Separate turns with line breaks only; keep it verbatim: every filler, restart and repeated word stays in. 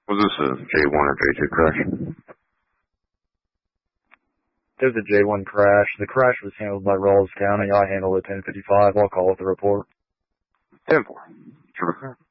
Was this a J one or J two crash?
There's a J one crash. The crash was handled by Rawls County. I handled it ten fifty-five. I'll call it the report.
ten four. Sure.